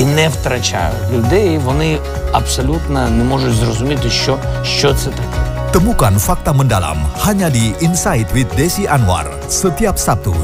не втрачають людей, вони абсолютно не можуть зрозуміти, що це таке. Temukan fakta mendalam hanya di Insight with Desi Anwar setiap Sabtu